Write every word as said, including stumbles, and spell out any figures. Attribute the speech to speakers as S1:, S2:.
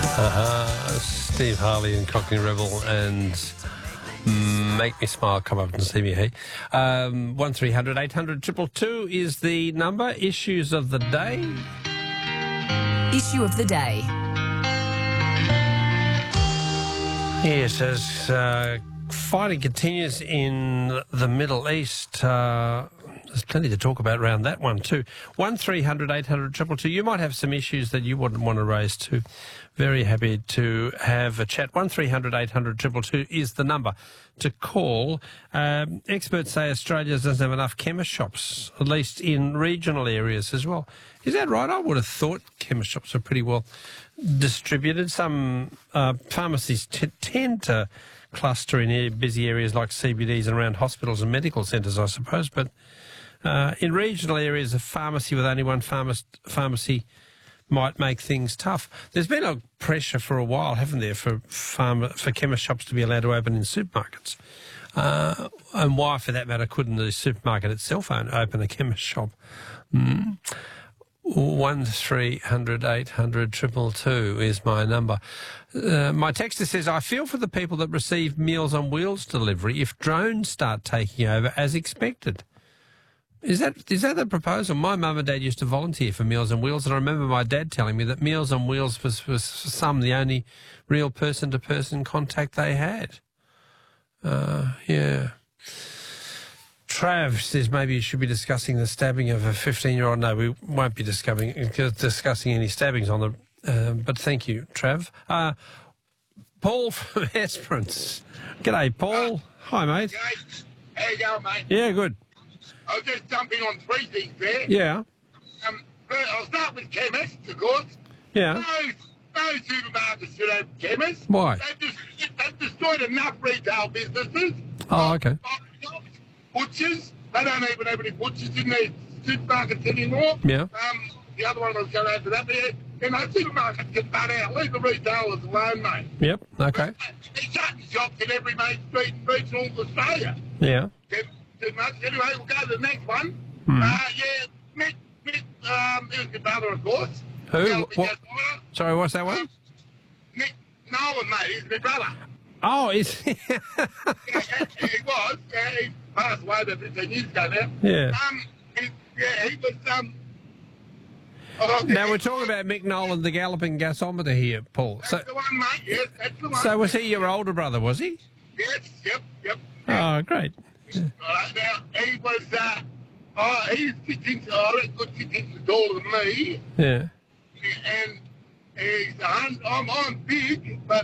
S1: Uh-huh. Steve Harley and Cockney Rebel and Make Me Smile. Come up and see me, hey. Um, one three hundred eight hundred two two two is the number. Issues of the day.
S2: Issue of the day.
S1: Yes, as uh, fighting continues in the Middle East, uh, there's plenty to talk about around that one too. one three hundred eight hundred two two two. You might have some issues that you wouldn't want to raise too. Very happy to have a chat. one three hundred eight hundred two two two is the number to call. Um, experts say Australia doesn't have enough chemist shops, at least in regional areas as well. Is that right? I would have thought chemist shops are pretty well distributed. Some uh, pharmacies t- tend to cluster in busy areas like C B Ds and around hospitals and medical centres, I suppose. But uh, in regional areas, a pharmacy with only one pharma- pharmacy might make things tough. There's been a pressure for a while, haven't there, for pharma, for chemist shops to be allowed to open in supermarkets. Uh, and why, for that matter, couldn't the supermarket itself own, open a chemist shop? Mm. one three hundred eight hundred two two two is my number. Uh, my texter says, I feel for the people that receive Meals on Wheels delivery if drones start taking over as expected. Is that is that the proposal? My mum and dad used to volunteer for Meals on Wheels, and I remember my dad telling me that Meals on Wheels was, was for some the only real person-to-person contact they had. Uh, yeah. Trav says maybe you should be discussing the stabbing of a fifteen-year-old. No, we won't be discussing, discussing any stabbings on the... Uh, but thank you, Trav. Uh, Paul from Esperance. G'day, Paul. Uh, Hi, mate.
S3: G'day. How you going, mate?
S1: Yeah, good.
S3: I was just jumping on three things there.
S1: Yeah.
S3: Um, first, I'll start with chemists, of course.
S1: Yeah.
S3: No, no supermarkets should have chemists.
S1: Why?
S3: They've, just, they've destroyed enough retail businesses.
S1: Oh, okay.
S3: Shops, butchers. They don't even have any butchers in their supermarkets anymore.
S1: Yeah.
S3: Um, the other one I was going to add to that, but yeah, you know, supermarkets get butt out. Leave the retailers alone, mate.
S1: Yep, okay.
S3: They're shutting shops in every main street in regional Australia.
S1: Yeah.
S3: Too much. Anyway, we'll go to the next one.
S1: Hmm.
S3: Uh, yeah, Mick, Mick, um, he was your brother, of course.
S1: Who? What? Sorry, what's that one?
S3: Mick Nolan, mate. He's my brother.
S1: Oh, is he?
S3: yeah, yeah, he was. Yeah, he passed away about fifteen years ago now.
S1: Yeah.
S3: Um, he, yeah, he was, um... Oh,
S1: Now, we're talking about Mick Nolan, the galloping gasometer here, Paul.
S3: That's
S1: So,
S3: the one, mate. Yes, that's the one.
S1: so was he your older brother, was he?
S3: Yes, yep, yep.
S1: Oh, great.
S3: All right, now, he was, uh... Oh, he's kicked into... Oh, he's good kicked into the door than me.
S1: Yeah.
S3: And he's... I'm, I'm big, but